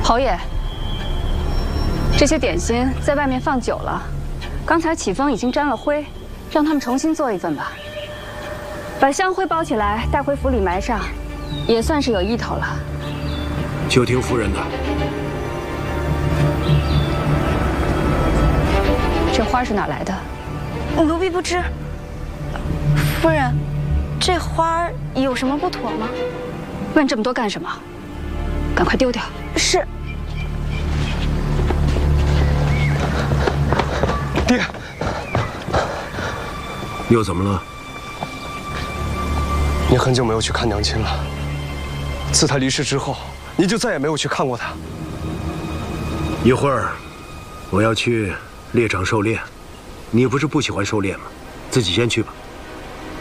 侯爷，这些点心在外面放久了，刚才起风已经沾了灰，让他们重新做一份吧。把香灰包起来，带回府里埋上，也算是有意头了。 就听夫人的。 这花是哪来的？ 奴婢不知。夫人，这花有什么不妥吗？ 问这么多干什么？赶快丢掉。 是。 爹， 又怎么了？ 您很久没有去看娘亲了。自她离世之后，您就再也没有去看过她。 一会儿，我要去猎场狩猎，你不是不喜欢狩猎吗？自己先去吧。